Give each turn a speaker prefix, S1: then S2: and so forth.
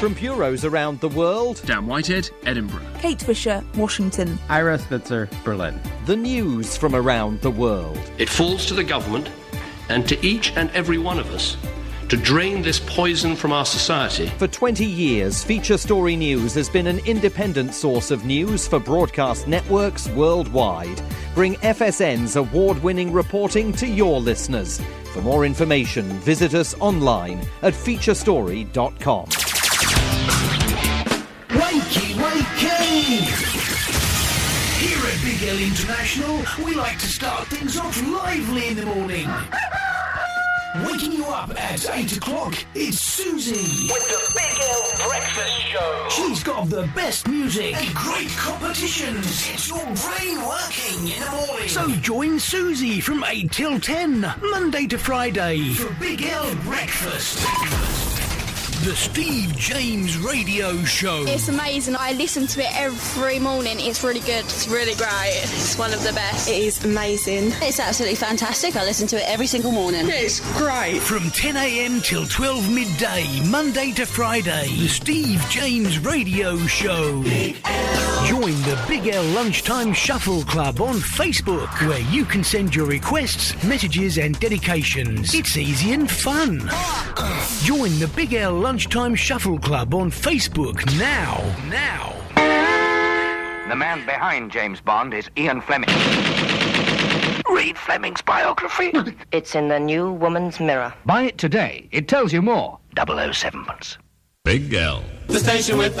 S1: From bureaus around the world,
S2: Dan Whitehead, Edinburgh.
S3: Kate Fisher, Washington.
S4: Ira Spitzer, Berlin.
S1: the news from around the world.
S5: It falls to the government and to each and every one of us to drain this poison from our society.
S1: For 20 years, Feature Story News has been an independent source of news for broadcast networks worldwide. Bring FSN's award-winning reporting to your listeners. For more information, visit us online at featurestory.com.
S6: Wakey, wakey! Here at Big L International, we like to start things off lively in the morning. Waking you up at 8 o'clock is Susie.
S7: With the Big L Breakfast Show.
S6: She's got the best music and great competitions. It's your brain working in the morning. So join Susie from 8 till 10, Monday to Friday, for Big L Breakfast. The Steve James Radio Show.
S8: It's amazing. I listen to it every morning. It's really good. It's really great. It's one of the best.
S9: It is amazing.
S10: It's absolutely fantastic. I listen to it every single morning.
S9: It's great.
S6: From 10 a.m. till 12 midday, Monday to Friday, the Steve James Radio Show. Big L. Join the Big L Lunchtime Shuffle Club on Facebook, where you can send your requests, messages and dedications. It's easy and fun. Join the Big L Lunchtime Shuffle Club on Facebook now.
S11: The man behind James Bond is Ian Fleming.
S6: Read Fleming's biography.
S12: It's in the New Woman's Mirror.
S11: Buy it today. It tells you more. 007 pence.
S13: Big L.
S14: The station with